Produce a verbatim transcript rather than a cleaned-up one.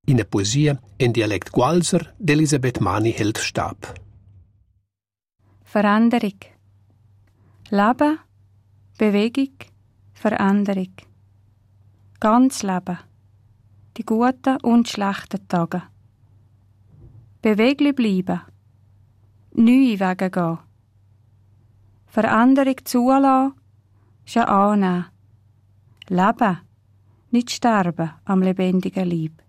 In der Poesie in Dialekt Gualser d'Elisabeth Mani hält Stab. Veränderung. Leben, Bewegung, Veränderung. Ganz Leben. Die guten und schlechten Tage. Beweglich bleiben. Neue Wege gehen. Veränderung zulassen, schon annehmen. Leben, nicht sterben am lebendigen Leib.